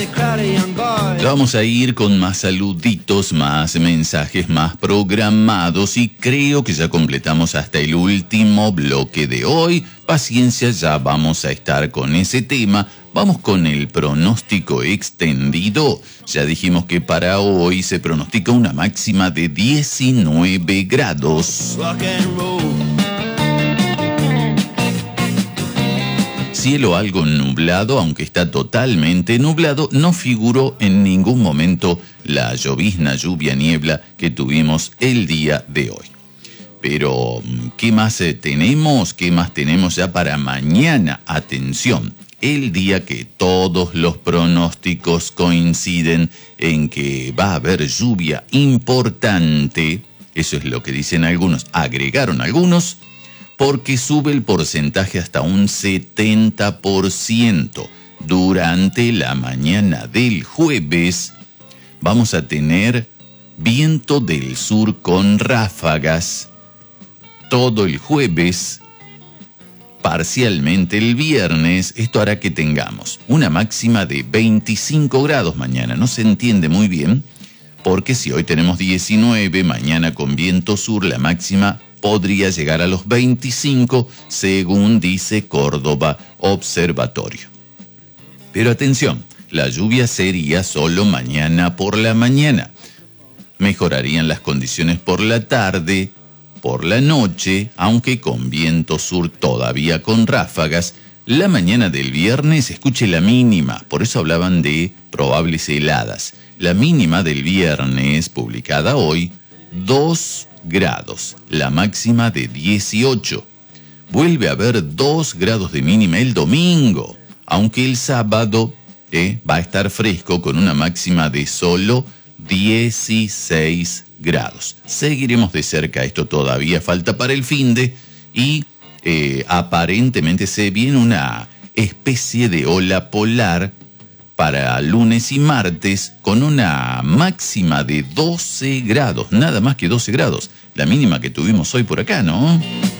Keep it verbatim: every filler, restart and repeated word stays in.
Ya vamos a ir con más saluditos, más mensajes, más programados y creo que ya completamos hasta el último bloque de hoy. Paciencia, ya vamos a estar con ese tema. Vamos con el pronóstico extendido. Ya dijimos que para hoy se pronostica una máxima de diecinueve grados. Rock and roll. Cielo algo nublado, aunque está totalmente nublado, no figuró en ningún momento la llovizna, lluvia, niebla que tuvimos el día de hoy. Pero, ¿qué más tenemos? ¿Qué más tenemos ya para mañana? Atención, el día que todos los pronósticos coinciden en que va a haber lluvia importante, eso es lo que dicen algunos, agregaron algunos, porque sube el porcentaje hasta un setenta por ciento. Durante la mañana del jueves vamos a tener viento del sur con ráfagas todo el jueves, parcialmente el viernes. Esto hará que tengamos una máxima de veinticinco grados mañana. No se entiende muy bien, porque si hoy tenemos diecinueve, mañana con viento sur la máxima podría llegar a los veinticinco, según dice Córdoba Observatorio. Pero atención, la lluvia sería solo mañana por la mañana. Mejorarían las condiciones por la tarde, por la noche, aunque con viento sur todavía con ráfagas. La mañana del viernes, escuche la mínima, por eso hablaban de probables heladas. La mínima del viernes, publicada hoy, dos grados, la máxima de dieciocho. Vuelve a haber dos grados de mínima el domingo, aunque el sábado eh, va a estar fresco con una máxima de solo dieciséis grados. Seguiremos de cerca, esto todavía falta para el finde y eh, aparentemente se viene una especie de ola polar para lunes y martes con una máxima de doce grados, nada más que doce grados, la mínima que tuvimos hoy por acá, ¿no?